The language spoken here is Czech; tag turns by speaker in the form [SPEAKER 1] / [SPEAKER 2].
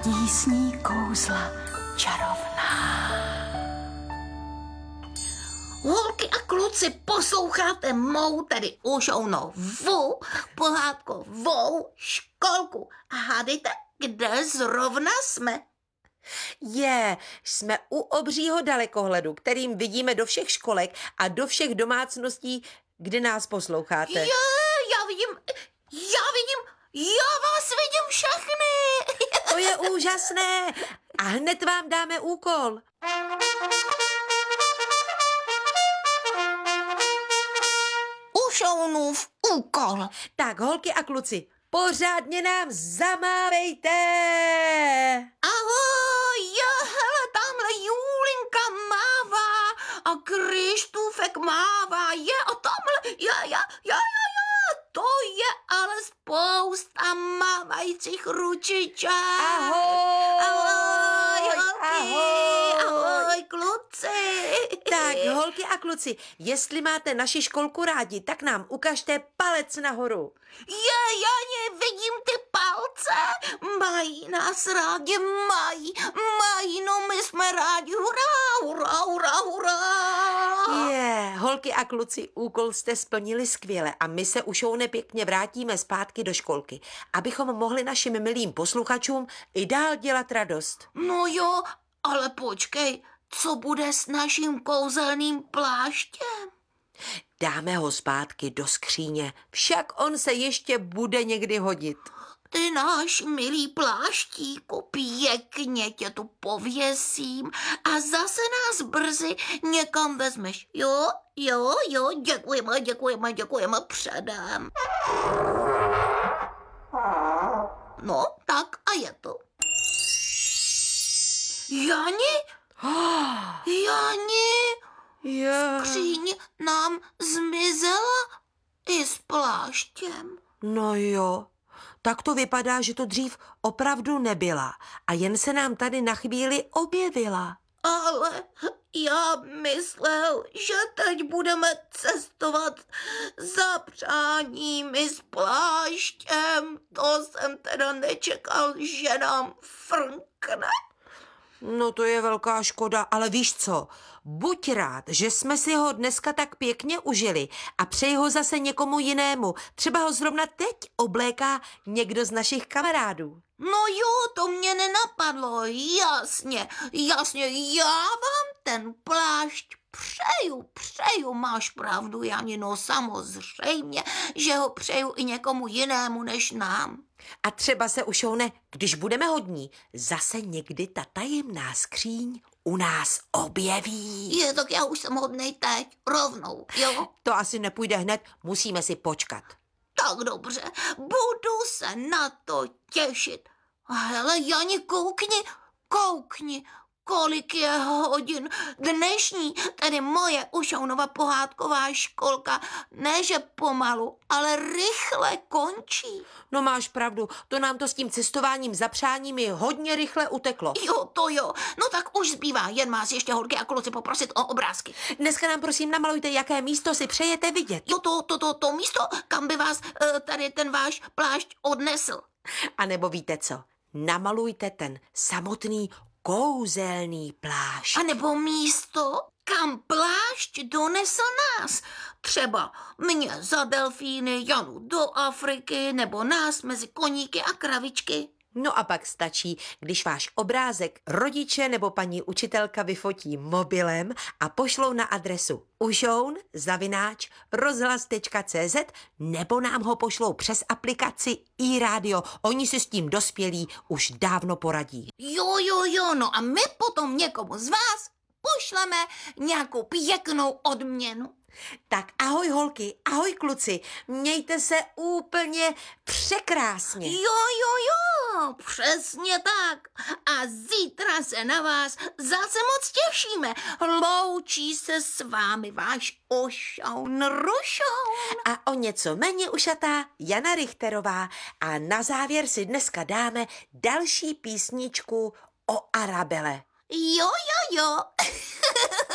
[SPEAKER 1] Vádí s ní kouzla čarovná.
[SPEAKER 2] Holky a kluci, posloucháte mou, tedy Ušounovu pohádkovou školku. A hádejte, kde zrovna jsme?
[SPEAKER 3] Jsme u obřího dalekohledu, kterým vidíme do všech školek a do všech domácností, kde nás posloucháte.
[SPEAKER 2] Já vás vidím všechny.
[SPEAKER 3] To je úžasné. A hned vám dáme úkol.
[SPEAKER 2] Ušounův úkol.
[SPEAKER 3] Tak, holky a kluci, pořádně nám zamávejte.
[SPEAKER 2] Ahoj, hele, tamhle Julinka mává a Krištůfek mává, a tamhle, to je ale spousta mávajících ručiček. Ahoj, holky, ahoj, kluci.
[SPEAKER 3] Tak, holky a kluci, jestli máte naši školku rádi, tak nám ukažte palec nahoru.
[SPEAKER 2] Jani, vidím ty palce. Mají nás rádi, mají, no my jsme rádi, hurá.
[SPEAKER 3] Holky a kluci, úkol jste splnili skvěle a my se Ušoune pěkně vrátíme zpátky do školky, abychom mohli našim milým posluchačům i dál dělat radost.
[SPEAKER 2] No jo, ale počkej, co bude s naším kouzelným pláštěm?
[SPEAKER 3] Dáme ho zpátky do skříně, však on se ještě bude někdy hodit.
[SPEAKER 2] Ty náš milý pláštíku, pěkně tě tu pověsím a zase nás brzy někam vezmeš. Jo, děkujeme předem. No, tak a je to. Jani, skříň nám zmizela i s pláštěm.
[SPEAKER 3] No jo, tak to vypadá, že to dřív opravdu nebyla a jen se nám tady na chvíli objevila.
[SPEAKER 2] Ale já myslel, že teď budeme cestovat za přáními s pláštěm. To jsem teda nečekal, že nám frnkne.
[SPEAKER 3] No to je velká škoda, ale víš co? Buď rád, že jsme si ho dneska tak pěkně užili a přeji ho zase někomu jinému. Třeba ho zrovna teď obléká někdo z našich kamarádů.
[SPEAKER 2] No jo, to mě nenapadlo, jasně, já vám ten plášť přeju, máš pravdu, Janino, samozřejmě, že ho přeju i někomu jinému než nám.
[SPEAKER 3] A třeba se Ušoune, když budeme hodní, zase někdy ta tajemná skříň u nás objeví.
[SPEAKER 2] Tak já už jsem hodnej teď, rovnou, jo?
[SPEAKER 3] To asi nepůjde hned, musíme si počkat.
[SPEAKER 2] Tak dobře, budu se na to těšit. A hele, Jani, koukni, kolik je hodin. Dnešní, tedy moje Ušounova pohádková školka, ne že pomalu, ale rychle končí.
[SPEAKER 3] No máš pravdu, to nám to s tím cestováním za přáními hodně rychle uteklo.
[SPEAKER 2] Jo. No tak už zbývá, jen vás ještě, holky a kluci, poprosit o obrázky.
[SPEAKER 3] Dneska nám prosím namalujte, jaké místo si přejete vidět.
[SPEAKER 2] To místo, kam by vás tady ten váš plášť odnesl.
[SPEAKER 3] A nebo víte co, namalujte ten samotný kouzelný plášť.
[SPEAKER 2] A nebo místo, kam plášť donesl nás. Třeba mě za delfíny, Janu do Afriky, nebo nás mezi koníky a kravičky.
[SPEAKER 3] No a pak stačí, když váš obrázek rodiče nebo paní učitelka vyfotí mobilem a pošlou na adresu ušoun@rozhlas.cz nebo nám ho pošlou přes aplikaci iRádio. Oni si s tím dospělí už dávno poradí.
[SPEAKER 2] Jo, no a my potom někomu z vás pošleme nějakou pěknou odměnu.
[SPEAKER 3] Tak ahoj holky, ahoj kluci, mějte se úplně překrásně.
[SPEAKER 2] Jo, přesně tak. A zítra se na vás zase moc těšíme. Loučí se s vámi váš Ušoun Rušoun.
[SPEAKER 3] A o něco méně ušatá Jana Richterová. A na závěr si dneska dáme další písničku o Arabele.
[SPEAKER 2] Jo.